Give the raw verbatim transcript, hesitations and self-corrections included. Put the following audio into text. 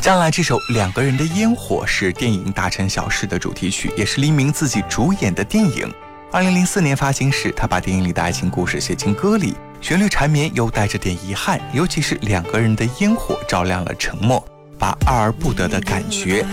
将来这首《两个人的烟火》是电影《大城小事》的主题曲，也是黎明自己主演的电影。二零零四年发行时，他把电影里的爱情故事写进歌里，旋律缠绵又带着点遗憾，尤其是两个人的烟火照亮了沉默，把爱而不得的感觉